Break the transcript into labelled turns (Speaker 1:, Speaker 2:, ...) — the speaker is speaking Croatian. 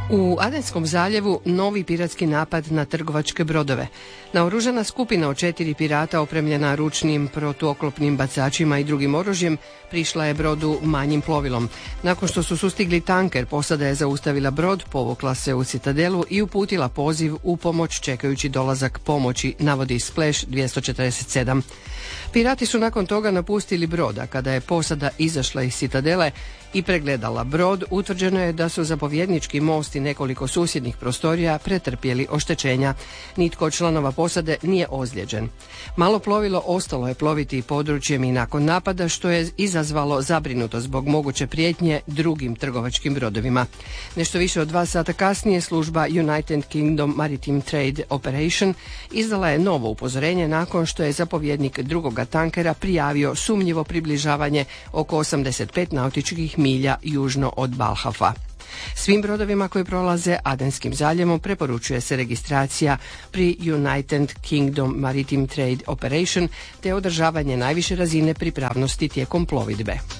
Speaker 1: U Adenskom zaljevu novi piratski napad na trgovačke brodove. Naoružana skupina od 4 pirata opremljena ručnim protuoklopnim bacačima i drugim oružjem prišla je brodu manjim plovilom. Nakon što su sustigli tanker, posada je zaustavila brod, povukla se u citadelu i uputila poziv u pomoć čekajući dolazak pomoći, navodi Splash 247. Pirati su nakon toga napustili broda. Kada je posada izašla iz citadele i pregledala brod, utvrđeno je da su zapovjednički most i nekoliko susjednih prostorija pretrpjeli oštećenja. Nitko od članova posade nije ozlijeđen. Malo plovilo ostalo je ploviti područjem i nakon napada, što je izazvalo zabrinutost zbog moguće prijetnje drugim trgovačkim brodovima. Nešto više od 2 sata kasnije služba United Kingdom Maritime Trade Operation izdala je novo upozorenje nakon što je zapovjednik drugoga tankera prijavio sumnjivo približavanje oko 85 nautičkih milja južno od Balhafa. Svim brodovima koji prolaze Adenskim zaljevom preporučuje se registracija pri United Kingdom Maritime Trade Operation te održavanje najviše razine pripravnosti tijekom plovidbe.